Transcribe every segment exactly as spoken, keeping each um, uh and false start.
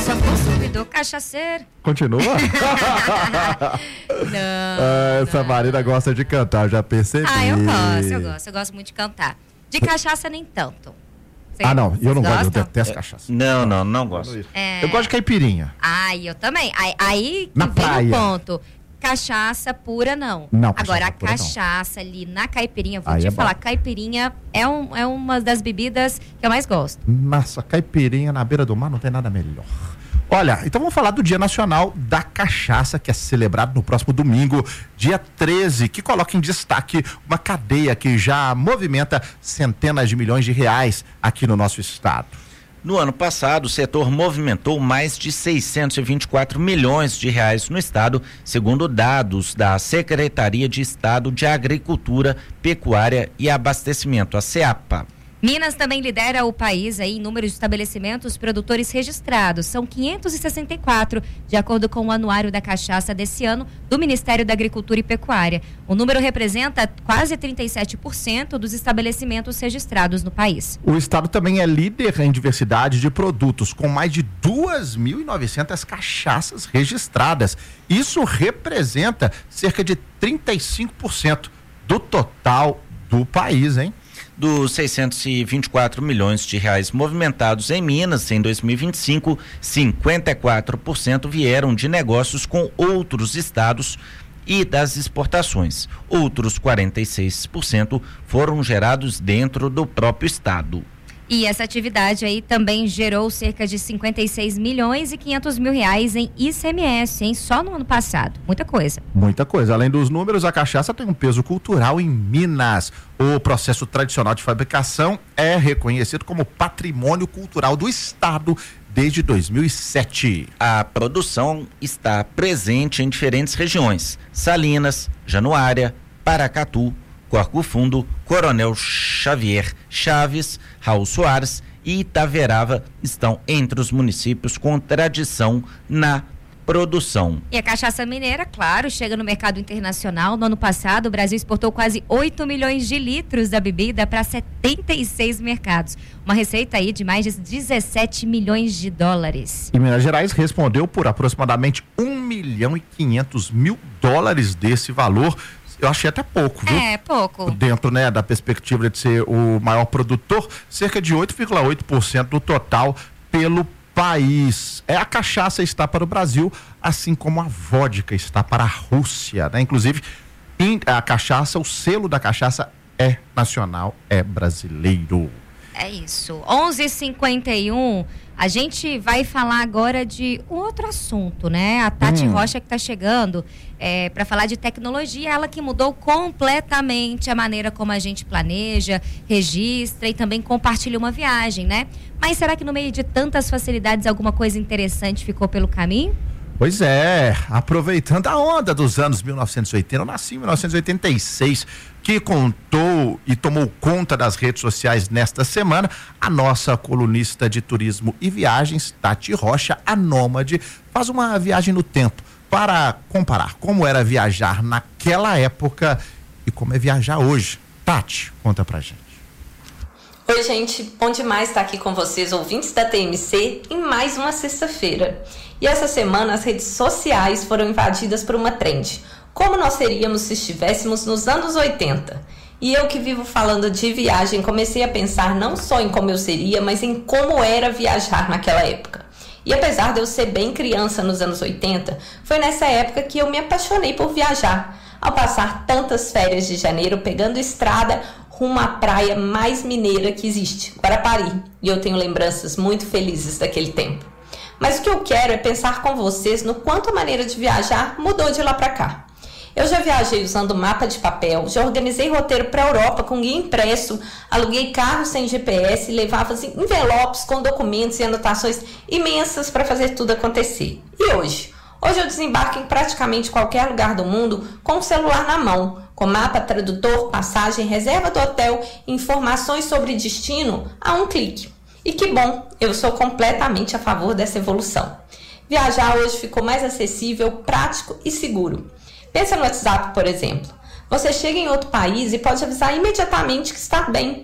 sou consumidor cachaceiro. Continua? Não, ah, essa não. Marina gosta de cantar, eu já percebi. Ah, eu gosto, eu gosto, eu gosto muito de cantar. De cachaça nem tanto. Vocês Ah, não, eu não gosto, eu gostam? detesto cachaça. Não, não, não gosto. É. Eu gosto de caipirinha. Ai, eu também. Aí, aí Na que vem praia. o ponto. Cachaça pura, não. Não, cachaça Agora, a pura, não. cachaça ali na caipirinha, vou Aí te é bom. falar, caipirinha é, um, é uma das bebidas que eu mais gosto. Nossa, caipirinha na beira do mar não tem nada melhor. Olha, então vamos falar do Dia Nacional da Cachaça, que é celebrado no próximo domingo, dia treze, que coloca em destaque uma cadeia que já movimenta centenas de milhões de reais aqui no nosso estado. No ano passado, o setor movimentou mais de seiscentos e vinte e quatro milhões de reais no estado, segundo dados da Secretaria de Estado de Agricultura, Pecuária e Abastecimento, a SEAPA. Minas também lidera o país aí em número de estabelecimentos produtores registrados. São quinhentos e sessenta e quatro, de acordo com o Anuário da Cachaça desse ano do Ministério da Agricultura e Pecuária. O número representa quase trinta e sete por cento dos estabelecimentos registrados no país. O estado também é líder em diversidade de produtos, com mais de duas mil e novecentas cachaças registradas. Isso representa cerca de trinta e cinco por cento do total do país, hein? Dos seiscentos e vinte e quatro milhões de reais movimentados em Minas em dois mil e vinte e cinco, cinquenta e quatro por cento vieram de negócios com outros estados e das exportações. Outros quarenta e seis por cento foram gerados dentro do próprio estado. E essa atividade aí também gerou cerca de cinquenta e seis milhões e quinhentos mil reais em I C M S, hein? Só no ano passado. Muita coisa. Muita coisa. Além dos números, a cachaça tem um peso cultural em Minas. O processo tradicional de fabricação é reconhecido como patrimônio cultural do estado desde dois mil e sete. A produção está presente em diferentes regiões: Salinas, Januária, Paracatu, Corco Fundo, Coronel Xavier Chaves, Raul Soares e Itaverava estão entre os municípios com tradição na produção. E a cachaça mineira, claro, chega no mercado internacional. No ano passado, o Brasil exportou quase oito milhões de litros da bebida para setenta e seis mercados. Uma receita aí de mais de dezessete milhões de dólares. E Minas Gerais respondeu por aproximadamente um milhão e quinhentos mil dólares desse valor. Eu achei até pouco, viu? É, pouco. Dentro, né, da perspectiva de ser o maior produtor, cerca de oito vírgula oito por cento do total pelo país. É, a cachaça está para o Brasil, assim como a vodka está para a Rússia, né? Inclusive, a cachaça, o selo da cachaça é nacional, é brasileiro. É isso. onze e cinquenta e um, a gente vai falar agora de um outro assunto, né? A Tati Hum. Rocha que está chegando é, para falar de tecnologia, ela que mudou completamente a maneira como a gente planeja, registra e também compartilha uma viagem, né? Mas será que no meio de tantas facilidades alguma coisa interessante ficou pelo caminho? Pois é, aproveitando a onda dos anos mil novecentos e oitenta, eu nasci em mil novecentos e oitenta e seis, que contou e tomou conta das redes sociais nesta semana, a nossa colunista de turismo e viagens, Tati Rocha, a nômade, faz uma viagem no tempo para comparar como era viajar naquela época e como é viajar hoje. Tati, conta pra gente. Oi, gente, bom demais estar aqui com vocês, ouvintes da T M C, em mais uma sexta-feira. E essa semana as redes sociais foram invadidas por uma trend. Como nós seríamos se estivéssemos nos anos oitenta? E eu que vivo falando de viagem, comecei a pensar não só em como eu seria, mas em como era viajar naquela época. E apesar de eu ser bem criança nos anos oitenta, foi nessa época que eu me apaixonei por viajar. Ao passar tantas férias de janeiro pegando estrada rumo à praia mais mineira que existe, Guarapari. E eu tenho lembranças muito felizes daquele tempo. Mas o que eu quero é pensar com vocês no quanto a maneira de viajar mudou de lá para cá. Eu já viajei usando mapa de papel, já organizei roteiro para a Europa com guia impresso, aluguei carro sem G P S e levava envelopes com documentos e anotações imensas para fazer tudo acontecer. E hoje? Hoje eu desembarco em praticamente qualquer lugar do mundo com o celular na mão, com mapa, tradutor, passagem, reserva do hotel e informações sobre destino a um clique. E que bom, eu sou completamente a favor dessa evolução. Viajar hoje ficou mais acessível, prático e seguro. Pensa no WhatsApp, por exemplo. Você chega em outro país e pode avisar imediatamente que está bem.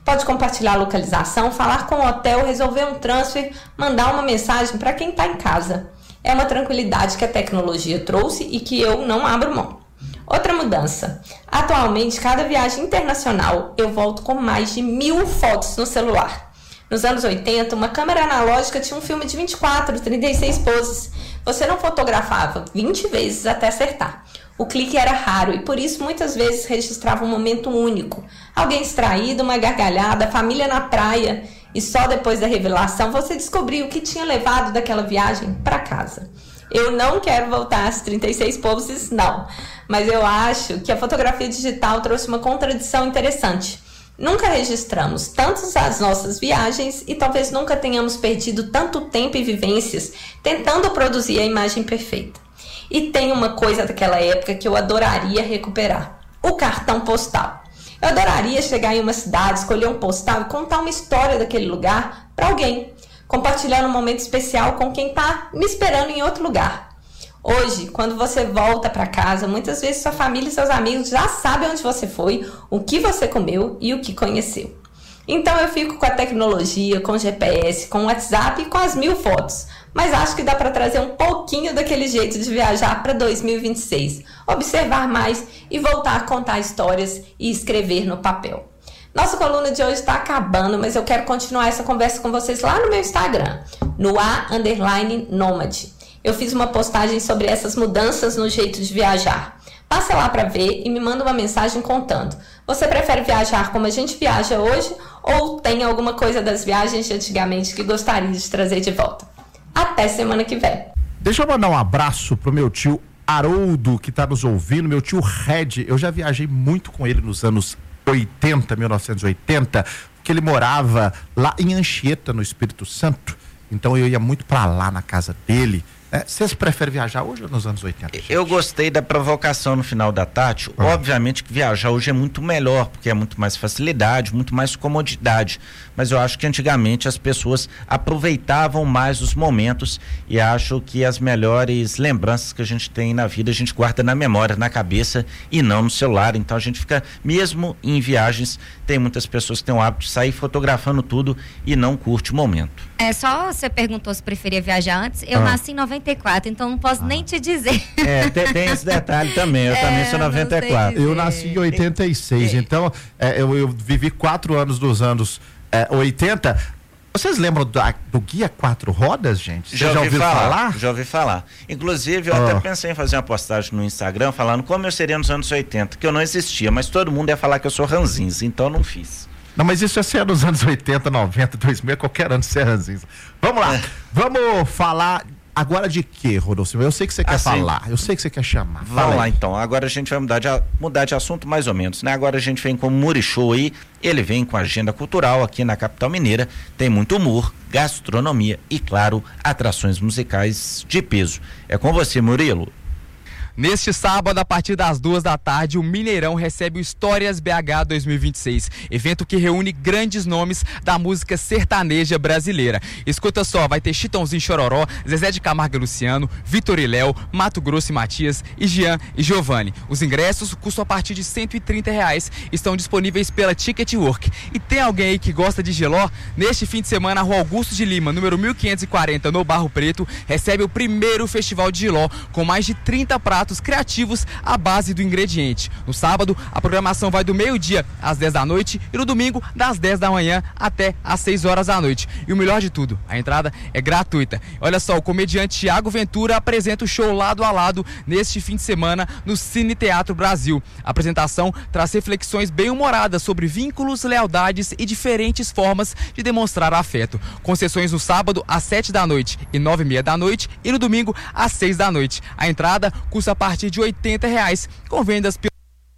Pode compartilhar a localização, falar com o hotel, resolver um transfer, mandar uma mensagem para quem está em casa. É uma tranquilidade que a tecnologia trouxe e que eu não abro mão. Outra mudança. Atualmente, cada viagem internacional eu volto com mais de mil fotos no celular. Nos anos oitenta, uma câmera analógica tinha um filme de vinte e quatro, trinta e seis poses. Você não fotografava vinte vezes até acertar. O clique era raro e por isso muitas vezes registrava um momento único. Alguém distraído, uma gargalhada, a família na praia. E só depois da revelação você descobriu o que tinha levado daquela viagem para casa. Eu não quero voltar às trinta e seis poses, não. Mas eu acho que a fotografia digital trouxe uma contradição interessante. Nunca registramos tantas as nossas viagens e talvez nunca tenhamos perdido tanto tempo e vivências tentando produzir a imagem perfeita. E tem uma coisa daquela época que eu adoraria recuperar: o cartão postal. Eu adoraria chegar em uma cidade, escolher um postal e contar uma história daquele lugar para alguém, compartilhando um momento especial com quem está me esperando em outro lugar. Hoje, quando você volta para casa, muitas vezes sua família e seus amigos já sabem onde você foi, o que você comeu e o que conheceu. Então eu fico com a tecnologia, com o G P S, com o WhatsApp e com as mil fotos. Mas acho que dá para trazer um pouquinho daquele jeito de viajar para dois mil e vinte e seis. Observar mais e voltar a contar histórias e escrever no papel. Nossa coluna de hoje está acabando, mas eu quero continuar essa conversa com vocês lá no meu Instagram, no A underline Nômade. Eu fiz uma postagem sobre essas mudanças no jeito de viajar. Passa lá para ver e me manda uma mensagem contando. Você prefere viajar como a gente viaja hoje ou tem alguma coisa das viagens de antigamente que gostaria de trazer de volta? Até semana que vem. Deixa eu mandar um abraço pro meu tio Haroldo, que tá nos ouvindo, meu tio Red. Eu já viajei muito com ele nos anos oitenta, mil novecentos e oitenta, porque ele morava lá em Anchieta, no Espírito Santo. Então eu ia muito para lá na casa dele. É, vocês preferem viajar hoje ou nos anos oitenta? Gente? Eu gostei da provocação no final da Tati. Ah. Obviamente que viajar hoje é muito melhor, porque é muito mais facilidade, muito mais comodidade. Mas eu acho que antigamente as pessoas aproveitavam mais os momentos e acho que as melhores lembranças que a gente tem na vida a gente guarda na memória, na cabeça e não no celular. Então a gente fica, mesmo em viagens, tem muitas pessoas que têm o hábito de sair fotografando tudo e não curte o momento. É, só você perguntou se preferia viajar antes. Eu ah. nasci em noventa e quatro, então não posso ah. nem te dizer. É, tem, tem esse detalhe também. Eu é, também sou noventa e quatro. Eu nasci em oitenta e seis, é. então é, eu, eu vivi quatro anos dos anos é, oitenta. Vocês lembram do, do Guia Quatro Rodas, gente? Você já, já ouvi ouviu falar? falar? Já ouvi falar. Inclusive, eu oh. até pensei em fazer uma postagem no Instagram falando como eu seria nos anos oitenta, que eu não existia, mas todo mundo ia falar que eu sou ranzinza, então eu não fiz. Não, mas isso é ser nos anos oitenta, noventa, dois mil, qualquer ano ser ranzinza. Vamos lá, é. vamos falar agora de quê, Rodolfo? Eu sei que você quer assim, falar, eu sei que você quer chamar. Vamos Fala lá aí. Então, agora a gente vai mudar de, mudar de assunto mais ou menos, né? Agora a gente vem com o Murichou aí, ele vem com a agenda cultural aqui na capital mineira, tem muito humor, gastronomia e, claro, atrações musicais de peso. É com você, Murilo. Neste sábado, a partir das duas da tarde, o Mineirão recebe o Histórias B H dois mil e vinte e seis, evento que reúne grandes nomes da música sertaneja brasileira. Escuta só, vai ter Chitãozinho Chororó, Zezé de Camargo e Luciano, Vitor e Léo, Mato Grosso e Matias, e Jean e Giovanni. Os ingressos custam a partir de cento e trinta reais, estão disponíveis pela Ticket Work. E tem alguém aí que gosta de geló? Neste fim de semana, a Rua Augusto de Lima, número mil quinhentos e quarenta, no Barro Preto, recebe o primeiro festival de geló, com mais de trinta pratos criativos à base do ingrediente. No sábado, a programação vai do meio-dia às dez da noite e no domingo, das dez da manhã até às seis horas da noite. E o melhor de tudo, a entrada é gratuita. Olha só, o comediante Thiago Ventura apresenta o show Lado a Lado neste fim de semana no Cine Teatro Brasil. A apresentação traz reflexões bem-humoradas sobre vínculos, lealdades e diferentes formas de demonstrar afeto. Com sessões no sábado às sete da noite e nove e meia da noite e no domingo às seis da noite. A entrada custa a partir de oitenta reais, com vendas pelo...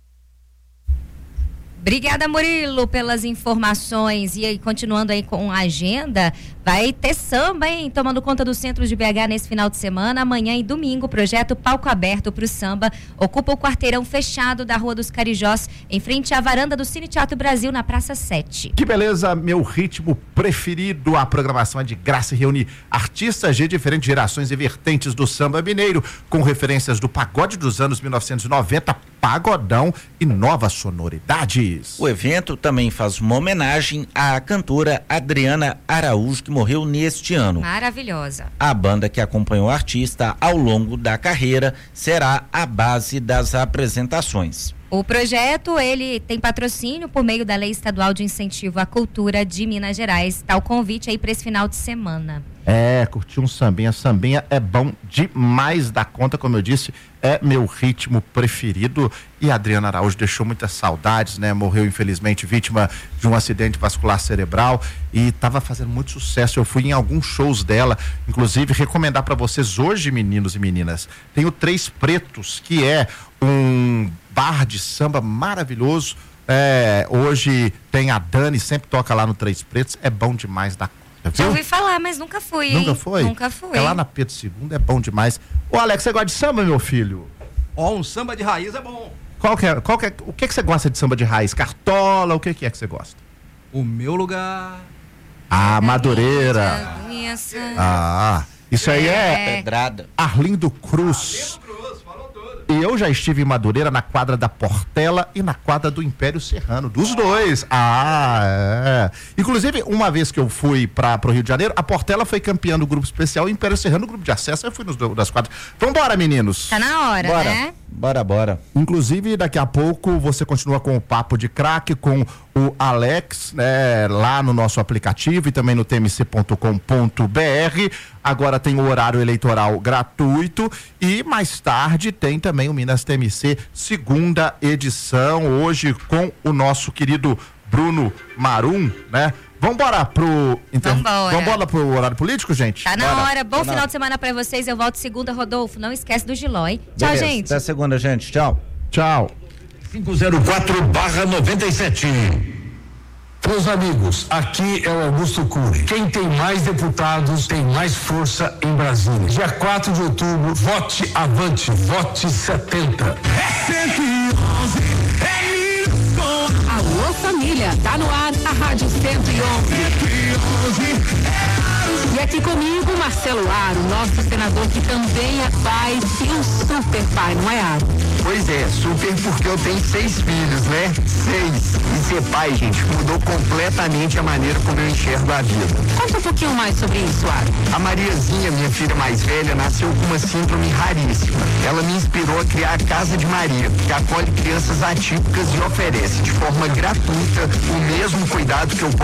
Obrigada, Murilo, pelas informações. E aí, continuando aí com a agenda, vai ter samba, hein? Tomando conta do centro de B H nesse final de semana, amanhã e domingo. O projeto Palco Aberto para o Samba ocupa o quarteirão fechado da Rua dos Carijós, em frente à varanda do Cine Teatro Brasil, na Praça sete. Que beleza, meu ritmo preferido. A programação é de graça e reúne artistas de diferentes gerações e vertentes do samba mineiro, com referências do pagode dos anos mil novecentos e noventa, pagodão e nova sonoridade. Luiz. O evento também faz uma homenagem à cantora Adriana Araújo, que morreu neste ano. Maravilhosa. A banda que acompanhou o artista ao longo da carreira será a base das apresentações. O projeto, ele tem patrocínio por meio da Lei Estadual de Incentivo à Cultura de Minas Gerais. Tá o convite aí para esse final de semana. É, curtir um sambinha. Sambinha é bom demais da conta, como eu disse, é meu ritmo preferido. E a Adriana Araújo deixou muitas saudades, né? Morreu, infelizmente, vítima de um acidente vascular cerebral e estava fazendo muito sucesso. Eu fui em alguns shows dela, inclusive recomendar para vocês hoje, meninos e meninas, tem o Três Pretos, que é um bar de samba maravilhoso. É, hoje tem a Dani, sempre toca lá no Três Pretos, é bom demais da conta. Já ouvi falar, mas nunca fui. Nunca hein? foi? Nunca fui. É lá na Pedro segundo, é bom demais. Ô Alex, você gosta de samba, meu filho? Ó, um samba de raiz é bom. Qual que é, qual que é, o que que você gosta de samba de raiz? Cartola, o que que é que você gosta? O meu lugar. Ah, Madureira. Isso. Ah, isso aí é, É. Pedrada. Arlindo Cruz. E eu já estive em Madureira na quadra da Portela e na quadra do Império Serrano, dos dois. Ah, é. Inclusive, uma vez que eu fui para o Rio de Janeiro, a Portela foi campeã do grupo especial, o Império Serrano, o grupo de acesso, eu fui nos do- das quadras. Vambora, meninos. Tá na hora, Bora, né? bora, bora. Inclusive, daqui a pouco você continua com o Papo de Craque com o Alex, né, lá no nosso aplicativo e também no t m c ponto com ponto b r. Agora tem o horário eleitoral gratuito e mais tarde tem também o Minas T M C, segunda edição, hoje com o nosso querido Bruno Marum, né? Vambora pro inter... Vambora. Vambora pro horário político, gente? Tá na Bora. hora. Bom Tá na final hora. de semana pra vocês. Eu volto segunda, Rodolfo. Não esquece do Giló, hein? Tchau, Beleza. gente. Até segunda, gente. Tchau. Tchau. cinco zero quatro barra noventa e sete. Meus amigos, aqui é o Augusto Cury. Quem tem mais deputados tem mais força em Brasília. Dia quatro de outubro, vote avante, vote setenta. cento e onze é Minas com Alô, família, tá no ar a Rádio cento e onze. cento e onze. E aqui comigo, Marcelo Aro, nosso senador que também é pai e um super pai, não é, Aro? Pois é, super porque eu tenho seis filhos, né? Seis. E ser pai, gente, mudou completamente a maneira como eu enxergo a vida. Conta um pouquinho mais sobre isso, Aro. A Mariazinha, minha filha mais velha, nasceu com uma síndrome raríssima. Ela me inspirou a criar a Casa de Maria, que acolhe crianças atípicas e oferece de forma gratuita o mesmo cuidado que eu